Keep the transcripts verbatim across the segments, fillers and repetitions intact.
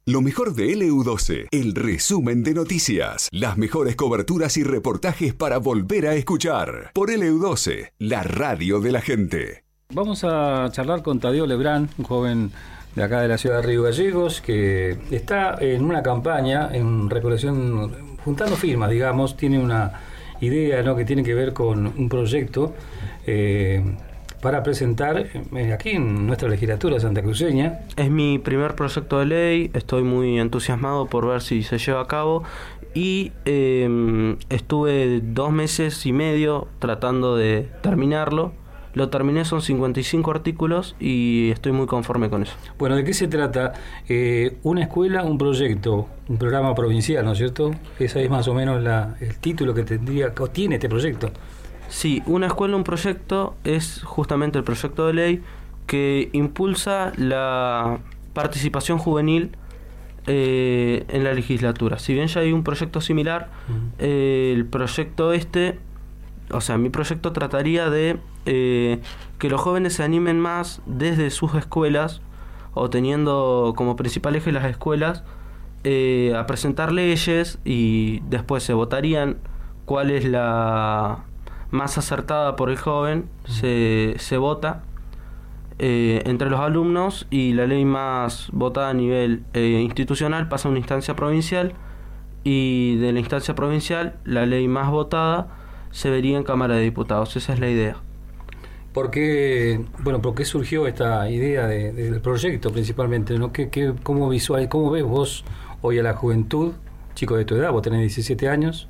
Lo mejor de L U doce, el resumen de noticias, las mejores coberturas y reportajes para volver a escuchar. Por L U doce, la radio de la gente. Vamos a charlar con Tadeo Lebrán, un joven de acá de la ciudad de Río Gallegos, que está en una campaña, en recolección, juntando firmas, digamos, tiene una idea, ¿no?, que tiene que ver con un proyecto eh, para presentar eh, aquí en nuestra legislatura santacruceña. Es mi primer proyecto de ley, estoy muy entusiasmado por ver si se lleva a cabo y eh, estuve dos meses y medio tratando de terminarlo. Lo terminé, son cincuenta y cinco artículos y estoy muy conforme con eso. Bueno, ¿de qué se trata? Eh, una escuela, un proyecto, un programa provincial, ¿no es cierto? Esa es más o menos la, el título que tendría, o tiene este proyecto. Sí, una escuela, un proyecto es justamente el proyecto de ley que impulsa la participación juvenil eh, en la legislatura. Si bien ya hay un proyecto similar, uh-huh. eh, el proyecto este, o sea, mi proyecto trataría de eh, que los jóvenes se animen más desde sus escuelas, o teniendo como principal eje las escuelas, eh, a presentar leyes y después se votarían cuál es la más acertada por el joven, se, se vota eh, entre los alumnos y la ley más votada a nivel eh, institucional pasa a una instancia provincial y de la instancia provincial la ley más votada se vería en Cámara de Diputados. Esa es la idea. ¿Por qué, bueno, por qué surgió esta idea de, de, del proyecto principalmente, ¿no? ¿Qué, qué, cómo, visual, ¿Cómo ves vos hoy a la juventud, chicos de tu edad? Vos tenés diecisiete años.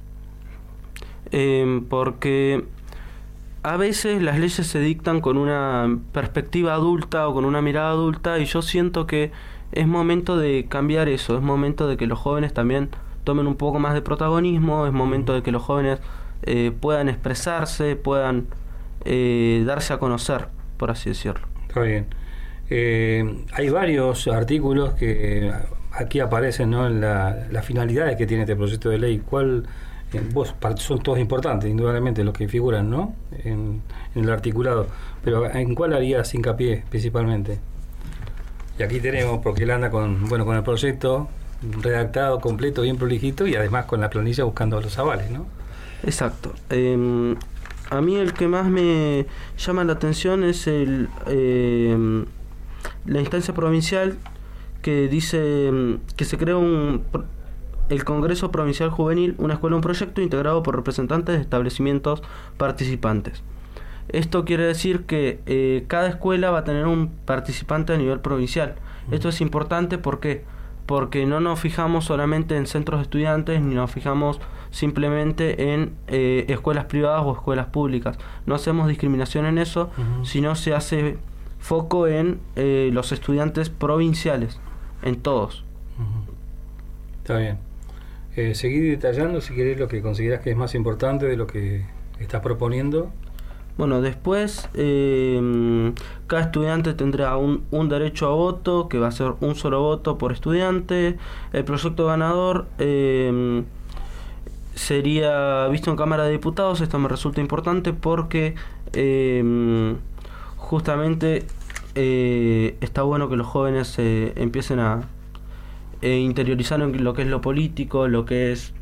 Eh, porque a veces las leyes se dictan con una perspectiva adulta o con una mirada adulta y yo siento que es momento de cambiar eso, es momento de que los jóvenes también tomen un poco más de protagonismo, es momento de que los jóvenes eh, puedan expresarse, puedan eh, darse a conocer, por así decirlo. Está bien. Eh, hay varios artículos que aquí aparecen, ¿no?, en la, las finalidades que tiene este proyecto de ley. ¿Cuál? Vos, son todos importantes, indudablemente, los que figuran, ¿no?, en, en el articulado, pero ¿en cuál harías hincapié principalmente? Y aquí tenemos, porque él anda con, bueno, con el proyecto redactado, completo, bien prolijito, y además con la planilla buscando los avales, ¿no? Exacto. Eh, a mí el que más me llama la atención es el eh, la instancia provincial que dice que se crea un... el Congreso Provincial Juvenil, una escuela, un proyecto integrado por representantes de establecimientos participantes. Esto quiere decir que eh, cada escuela va a tener un participante a nivel provincial. Mm. Esto es importante, ¿por qué? Porque no nos fijamos solamente en centros de estudiantes, ni nos fijamos simplemente en eh, escuelas privadas o escuelas públicas. No hacemos discriminación en eso, uh-huh. sino se hace foco en eh, los estudiantes provinciales, en todos. Uh-huh. Está bien. Eh, seguir detallando, si querés, lo que consideras que es más importante de lo que estás proponiendo. Bueno, después eh, cada estudiante tendrá un, un derecho a voto, que va a ser un solo voto por estudiante. El proyecto ganador eh, sería visto en Cámara de Diputados. Esto me resulta importante porque eh, justamente eh, está bueno que los jóvenes eh, empiecen a eh, interiorizar en lo que es lo político, lo que es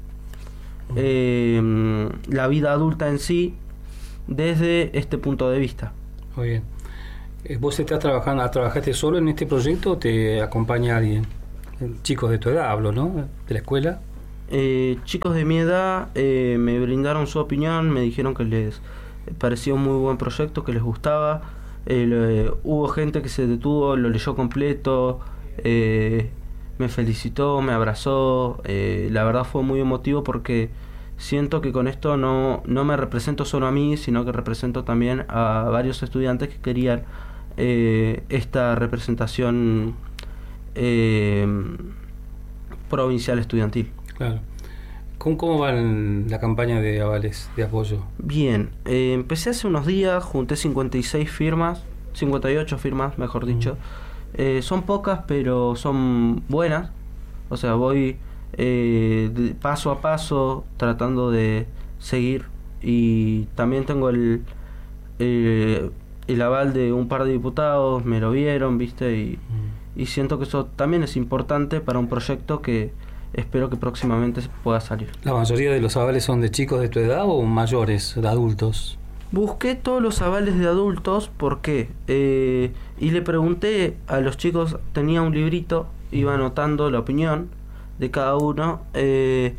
eh, la vida adulta en sí, desde este punto de vista. Muy bien. ¿Vos estás trabajando, trabajaste solo en este proyecto o te acompaña alguien? Chicos de tu edad hablo, ¿no? De la escuela. Eh, chicos de mi edad eh, me brindaron su opinión, me dijeron que les parecía un muy buen proyecto, que les gustaba. Eh, lo, eh, hubo gente que se detuvo, lo leyó completo, eh, me felicitó, me abrazó. Eh, la verdad fue muy emotivo porque siento que con esto no, no me represento solo a mí, sino que represento también a varios estudiantes que querían eh, esta representación eh, provincial estudiantil. Claro. ¿Cómo, cómo va la campaña de avales, de apoyo? Bien, eh, empecé hace unos días, junté cincuenta y seis firmas, cincuenta y ocho firmas, mejor dicho. Mm. Eh, son pocas, pero son buenas. O sea, voy... Eh, de paso a paso tratando de seguir, y también tengo el, el el aval de un par de diputados, me lo vieron, viste, y, mm. y siento que eso también es importante para un proyecto que espero que próximamente pueda salir. ¿La mayoría de los avales son de chicos de tu edad o mayores, de adultos? Busqué todos los avales de adultos, ¿por qué? Eh, y le pregunté a los chicos, tenía un librito, iba anotando la opinión de cada uno, eh,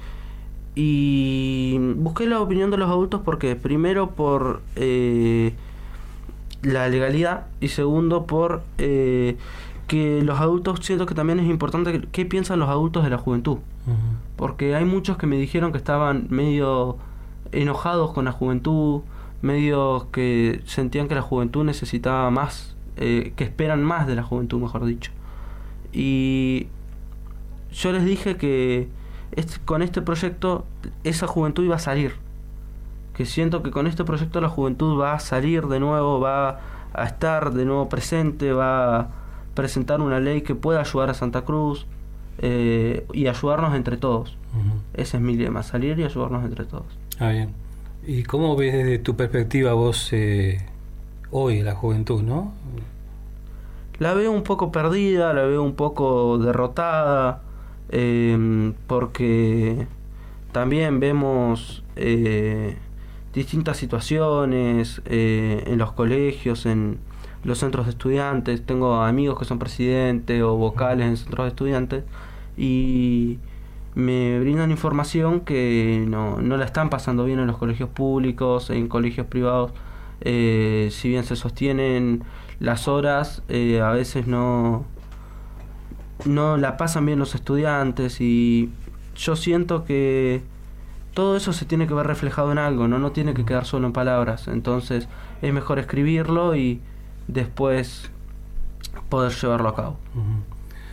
y busqué la opinión de los adultos porque primero por eh, la legalidad y segundo por eh, que los adultos, siento que también es importante qué piensan los adultos de la juventud. Uh-huh. Porque hay muchos que me dijeron que estaban medio enojados con la juventud, medios que sentían que la juventud necesitaba más, eh, que esperan más de la juventud, mejor dicho. Y yo les dije que este, con este proyecto esa juventud iba a salir, que siento que con este proyecto la juventud va a salir de nuevo, va a estar de nuevo presente, va a presentar una ley que pueda ayudar a Santa Cruz eh, y ayudarnos entre todos. Uh-huh. Ese es mi lema, salir y ayudarnos entre todos. Ah, bien. ¿Y cómo ves desde tu perspectiva vos eh, hoy la juventud, no? La veo un poco perdida, la veo un poco derrotada, eh, porque también vemos eh, distintas situaciones eh, en los colegios, en los centros de estudiantes. Tengo amigos que son presidentes o vocales en centros de estudiantes y me brindan información que no, no la están pasando bien en los colegios públicos, en colegios privados. Eh, si bien se sostienen las horas, eh, a veces no, no la pasan bien los estudiantes, y yo siento que todo eso se tiene que ver reflejado en algo, no, no tiene que quedar solo en palabras. Entonces es mejor escribirlo y después poder llevarlo a cabo. Uh-huh.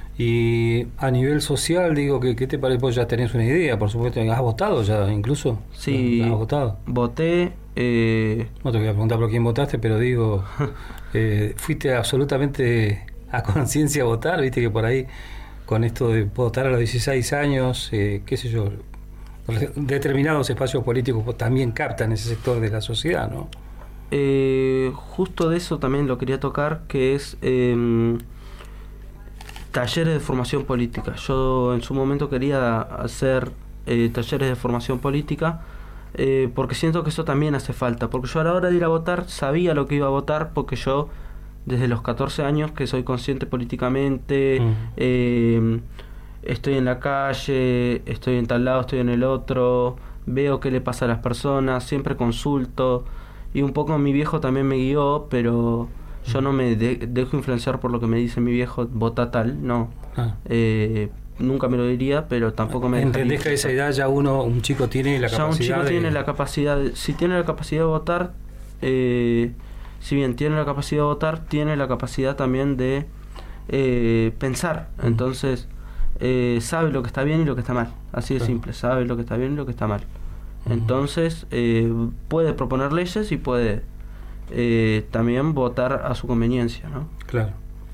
Y a nivel social, digo, que ¿qué te parece? Vos ya tenés una idea, por supuesto. ¿Has votado ya incluso? Sí, ¿Has votado? Voté. Eh... No te voy a preguntar por quién votaste, pero digo, eh, fuiste absolutamente a conciencia a votar, viste que por ahí, con esto de votar a los dieciséis años, eh, qué sé yo, determinados espacios políticos también captan ese sector de la sociedad, ¿no? Eh, justo de eso también lo quería tocar, que es eh, talleres de formación política. Yo en su momento quería hacer eh, talleres de formación política, eh, porque siento que eso también hace falta, porque yo a la hora de ir a votar sabía lo que iba a votar, porque yo desde los catorce años que soy consciente políticamente, mm. eh, estoy en la calle, estoy en tal lado, estoy en el otro, veo qué le pasa a las personas, siempre consulto. Y un poco mi viejo también me guió, pero yo no me de- dejo influenciar por lo que me dice mi viejo, vota tal, no. Ah. Eh, nunca me lo diría, pero tampoco me... ¿Entendés que a esa edad ya uno, un chico tiene la ya capacidad un chico de... tiene la capacidad, de, si tiene la capacidad de votar, eh, si bien tiene la capacidad de votar, tiene la capacidad también de eh, pensar. Mm. Entonces, eh, sabe lo que está bien y lo que está mal. Así de claro. simple, sabe lo que está bien y lo que está mal. Entonces eh, puede proponer leyes y puede eh, también votar a su conveniencia, ¿no? Claro.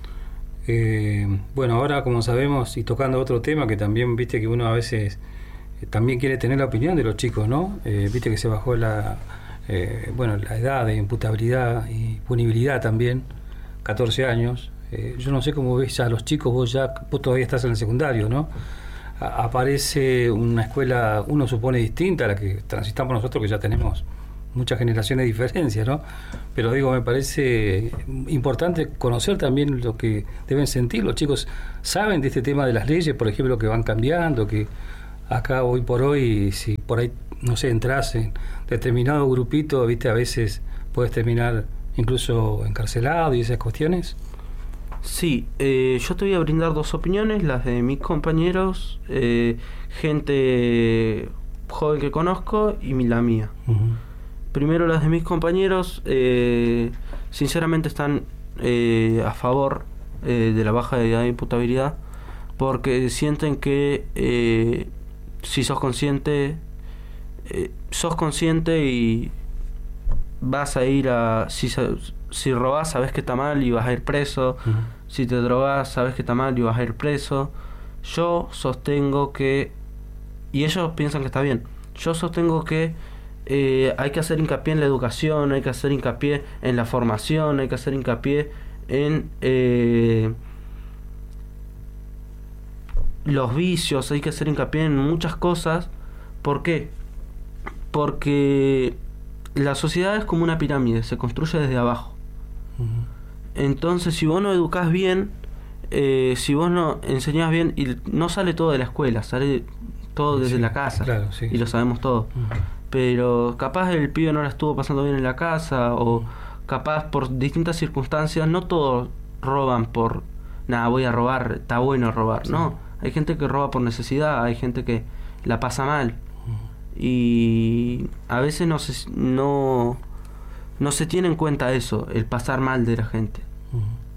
Eh, bueno, ahora como sabemos, y tocando otro tema que también viste que uno a veces eh, también quiere tener la opinión de los chicos, ¿no? Eh, viste que se bajó la eh, bueno la edad de imputabilidad y punibilidad también, catorce años. Eh, yo no sé cómo ves ya a los chicos, vos ya vos todavía estás en el secundario, ¿no? Aparece una escuela, uno supone distinta a la que transitamos nosotros, que ya tenemos muchas generaciones de diferencia, ¿no? Pero digo, me parece importante conocer también lo que deben sentir los chicos. ¿Saben de este tema de las leyes, por ejemplo, que van cambiando? Que acá hoy por hoy, si por ahí, no sé, entras en determinado grupito, viste, a veces puedes terminar incluso encarcelado y esas cuestiones. Sí, eh, yo te voy a brindar dos opiniones, las de mis compañeros, eh, gente joven que conozco, y la mía. Uh-huh. Primero las de mis compañeros, eh, sinceramente están eh, a favor eh, de la baja de edad de imputabilidad, porque sienten que eh, si sos consciente, eh, sos consciente y vas a ir a... Si, si robás sabes que está mal y vas a ir preso. Uh-huh. Si te drogás sabes que está mal y vas a ir preso. Yo sostengo que, y ellos piensan que está bien, yo sostengo que eh, hay que hacer hincapié en la educación, hay que hacer hincapié en la formación, hay que hacer hincapié en eh, los vicios, hay que hacer hincapié en muchas cosas. ¿Por qué? Porque la sociedad es como una pirámide, se construye desde abajo. Uh-huh. Entonces, si vos no educás bien, eh, si vos no enseñás bien, y no sale todo de la escuela, sale todo desde sí, la casa, claro, sí, y lo sabemos todos. Uh-huh. Pero capaz el pibe no la estuvo pasando bien en la casa, o uh-huh. capaz por distintas circunstancias, no todos roban por, nada, voy a robar, está bueno robar, sí. No, hay gente que roba por necesidad, hay gente que la pasa mal. Y a veces no se, no, no se tiene en cuenta eso, el pasar mal de la gente. Uh-huh.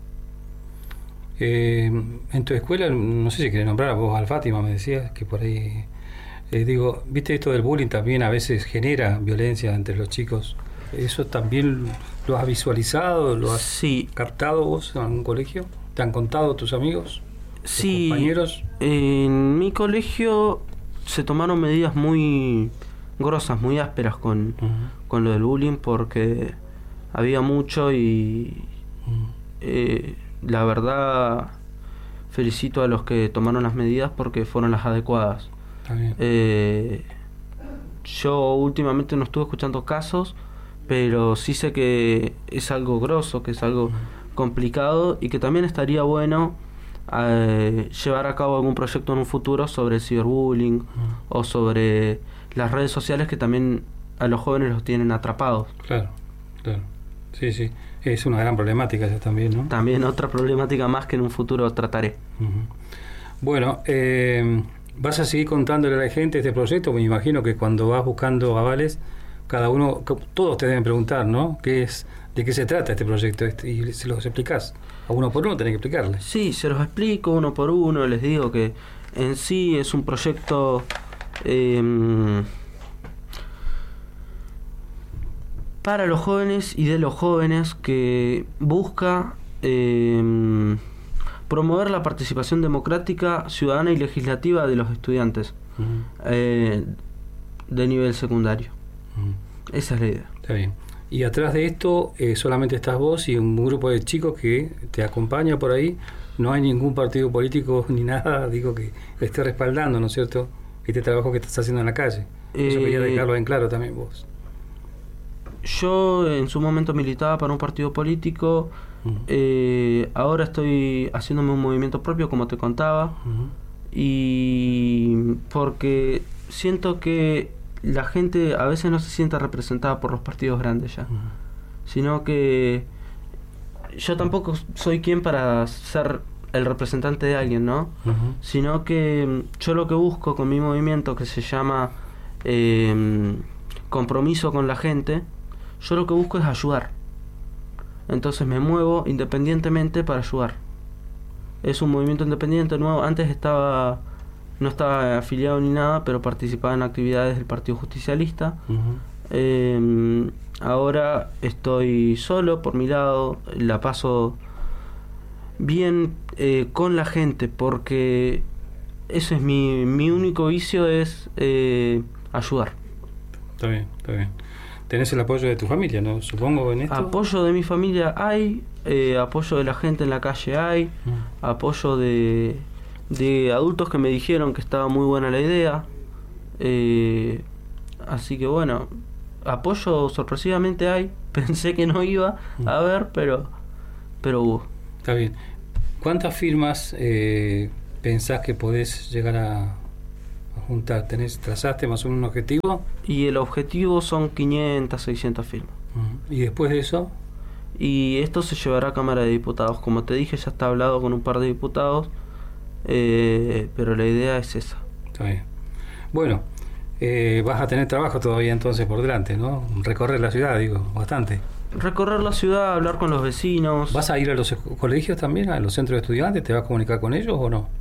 Eh, en tu escuela, no sé si querés nombrar a vos, al Fátima, me decías que por ahí, eh, digo, viste, esto del bullying también a veces genera violencia entre los chicos. ¿Eso también lo has visualizado, lo has sí. captado vos en algún colegio? ¿Te han contado tus amigos, tus sí, compañeros? En mi colegio se tomaron medidas muy grosas, muy ásperas con, uh-huh. con lo del bullying, porque había mucho y uh-huh. eh, la verdad felicito a los que tomaron las medidas porque fueron las adecuadas. Está bien. Eh, yo últimamente no estuve escuchando casos, pero sí sé que es algo grosso, que es algo uh-huh. complicado, y que también estaría bueno Eh, llevar a cabo algún proyecto en un futuro sobre el ciberbullying uh-huh. o sobre las redes sociales, que también a los jóvenes los tienen atrapados. Claro, claro. Sí, sí. Es una gran problemática esa también, ¿no? También otra problemática más que en un futuro trataré. Uh-huh. Bueno, eh, ¿vas a seguir contándole a la gente este proyecto? Me imagino que cuando vas buscando avales, cada uno, todos te deben preguntar, ¿no? ¿Qué es, de qué se trata este proyecto? Este, y se los explicás. A uno por uno tenés que explicarles. Sí, se los explico uno por uno. Les digo que en sí es un proyecto eh, para los jóvenes y de los jóvenes, que busca eh, promover la participación democrática, ciudadana y legislativa de los estudiantes uh-huh. eh, de nivel secundario. Uh-huh. Esa es la idea. Está bien. Y atrás de esto eh, solamente estás vos y un grupo de chicos que te acompaña por ahí. No hay ningún partido político ni nada, digo, que esté respaldando, ¿no es cierto?, este trabajo que estás haciendo en la calle. Eh, Eso quería dejarlo en claro también vos. Yo en su momento militaba para un partido político. Uh-huh. eh, ahora estoy haciéndome un movimiento propio, como te contaba. Uh-huh. Y porque siento que la gente a veces no se siente representada por los partidos grandes ya, uh-huh. sino que yo tampoco soy quien para ser el representante de alguien, ¿no? Uh-huh. Sino que yo lo que busco con mi movimiento, que se llama eh, compromiso con la gente, yo lo que busco es ayudar. Entonces me muevo independientemente para ayudar. Es un movimiento independiente nuevo. Antes estaba no estaba afiliado ni nada, pero participaba en actividades del Partido Justicialista. Uh-huh. Eh, ahora estoy solo por mi lado, la paso bien eh, con la gente, porque eso es mi, mi único vicio, es eh, ayudar. Está bien, está bien. Tenés el apoyo de tu familia, ¿no? Supongo en esto. Apoyo de mi familia hay, eh, apoyo de la gente en la calle hay, uh-huh. apoyo de... de adultos que me dijeron que estaba muy buena la idea, eh, así que bueno, apoyo sorpresivamente hay. Pensé que no iba a haber, pero pero hubo. Está bien. ¿Cuántas firmas eh, pensás que podés llegar a, a juntar? ¿Tenés, trazaste más o menos un objetivo? Y el objetivo son quinientas, seiscientas firmas. Uh-huh. ¿Y después de eso? Y esto se llevará a Cámara de Diputados. Como te dije, ya está hablado con un par de diputados. Eh, pero la idea es esa. Está bien. Bueno, eh, vas a tener trabajo todavía entonces por delante, ¿no? Recorrer la ciudad, digo, bastante. Recorrer la ciudad, hablar con los vecinos. ¿Vas a ir a los colegios también, a los centros de estudiantes? ¿Te vas a comunicar con ellos o no?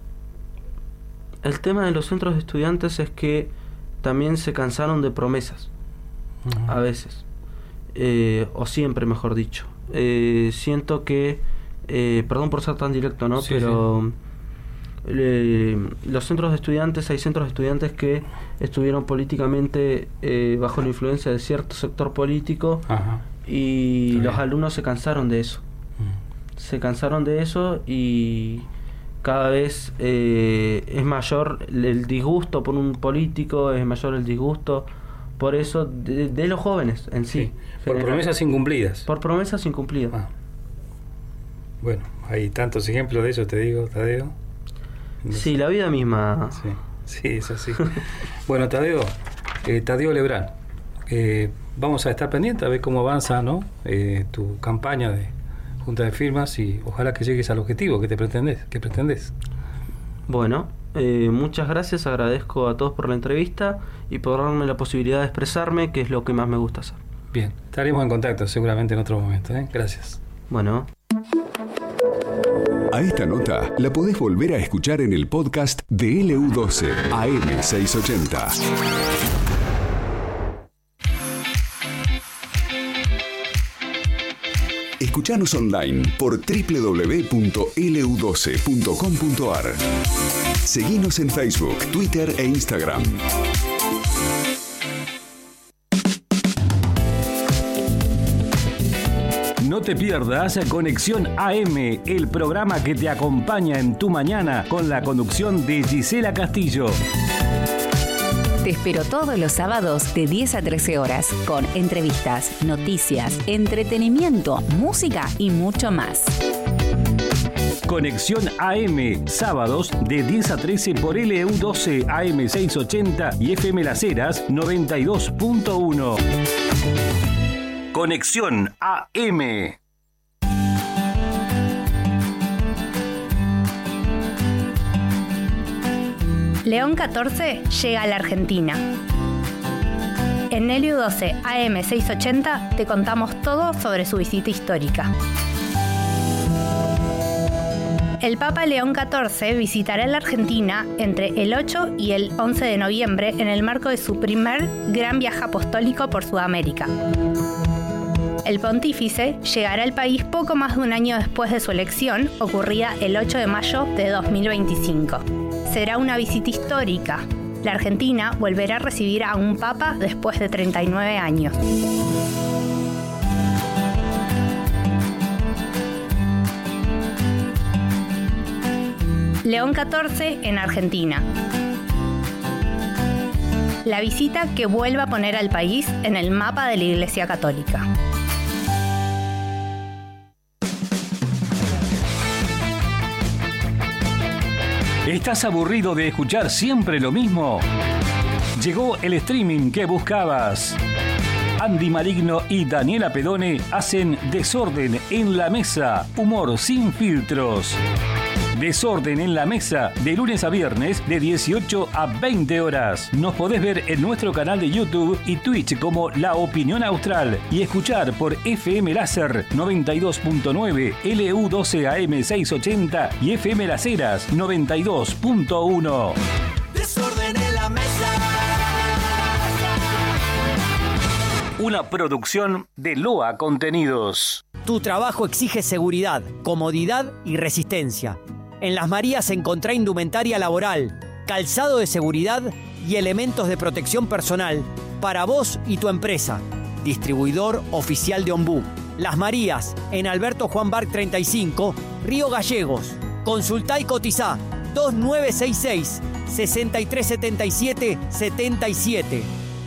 El tema de los centros de estudiantes es que también se cansaron de promesas. Uh-huh. A veces. Eh, o siempre, mejor dicho. Eh, siento que... Eh, perdón por ser tan directo, ¿no? Sí, pero... Sí. Eh, los centros de estudiantes, hay centros de estudiantes que estuvieron políticamente eh, bajo la influencia de cierto sector político. Ajá. Y los alumnos se cansaron de eso. Mm. Se cansaron de eso y cada vez eh, es mayor el disgusto por un político, es mayor el disgusto por eso de, de los jóvenes en sí. sí. Por promesas incumplidas. Por promesas incumplidas. Ah. Bueno, hay tantos ejemplos de eso, te digo, Tadeo. No sí, sé. la vida misma. Sí, sí, es así. Bueno, Tadeo, eh, Tadeo Lebrán, eh, vamos a estar pendientes a ver cómo avanza, ¿no? Eh, tu campaña de junta de firmas y ojalá que llegues al objetivo que te pretendes, que pretendes. Bueno, eh, muchas gracias, agradezco a todos por la entrevista y por darme la posibilidad de expresarme, que es lo que más me gusta hacer. Bien, estaremos en contacto seguramente en otro momento, ¿eh? Gracias. Bueno. A esta nota la podés volver a escuchar en el podcast de L U doce A M seiscientos ochenta. Escuchanos online por doble u doble u doble u punto L U doce punto com punto A R. Seguinos en Facebook, Twitter e Instagram. No te pierdas Conexión A M, el programa que te acompaña en tu mañana con la conducción de Gisela Castillo. Te espero todos los sábados de diez a trece horas con entrevistas, noticias, entretenimiento, música y mucho más. Conexión A M, sábados de diez a trece por L U doce A M seiscientos ochenta y F M Las Heras noventa y dos punto uno. Conexión A M. León catorce llega a la Argentina. En L U doce A M seiscientos ochenta te contamos todo sobre su visita histórica. El Papa León catorce visitará la Argentina entre el ocho y el once de noviembre en el marco de su primer gran viaje apostólico por Sudamérica. El pontífice llegará al país poco más de un año después de su elección, ocurrida el ocho de mayo de dos mil veinticinco. Será una visita histórica. La Argentina volverá a recibir a un papa después de treinta y nueve años. León catorce en Argentina. La visita que vuelve a poner al país en el mapa de la Iglesia Católica. ¿Estás aburrido de escuchar siempre lo mismo? Llegó el streaming que buscabas. Andy Maligno y Daniela Pedone hacen Desorden en la Mesa, humor sin filtros. Desorden en la Mesa, de lunes a viernes, de dieciocho a veinte horas. Nos podés ver en nuestro canal de YouTube y Twitch como La Opinión Austral y escuchar por F M Láser noventa y dos punto nueve, L U doce A M seiscientos ochenta y F M Las Heras noventa y dos punto uno. Desorden en la Mesa. Una producción de Loa Contenidos. Tu trabajo exige seguridad, comodidad y resistencia. En Las Marías encontrá indumentaria laboral, calzado de seguridad y elementos de protección personal para vos y tu empresa. Distribuidor oficial de Ombú. Las Marías, en Alberto Juan Barc treinta y cinco, Río Gallegos. Consultá y cotizá dos nueve seis seis, seis tres siete siete, siete siete.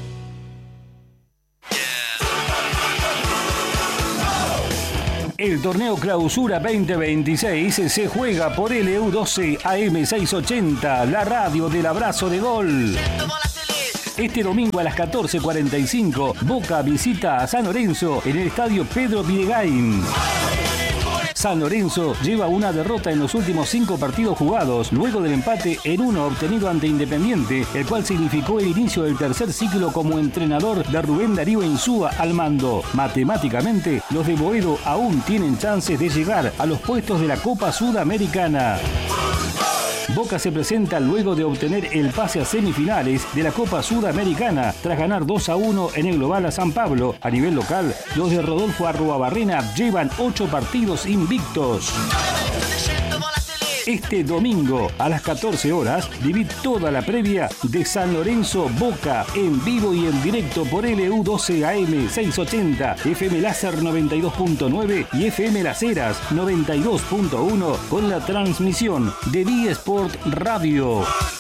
El torneo Clausura veinte veintiséis se juega por L U doce A M seiscientos ochenta, la radio del abrazo de gol. Este domingo a las catorce cuarenta y cinco, Boca visita a San Lorenzo en el estadio Pedro Bidegain. San Lorenzo lleva una derrota en los últimos cinco partidos jugados, luego del empate en uno obtenido ante Independiente, el cual significó el inicio del tercer ciclo como entrenador de Rubén Darío Insúa al mando. Matemáticamente, los de Boedo aún tienen chances de llegar a los puestos de la Copa Sudamericana. Boca se presenta luego de obtener el pase a semifinales de la Copa Sudamericana tras ganar dos a uno en el global a San Pablo. A nivel local, los de Rodolfo Arruabarrena llevan ocho partidos invictos. Este domingo a las catorce horas, viví toda la previa de San Lorenzo Boca en vivo y en directo por L U doce A M seiscientos ochenta, F M Láser noventa y dos punto nueve y F M Las Heras noventa y dos punto uno con la transmisión de V Sport Radio.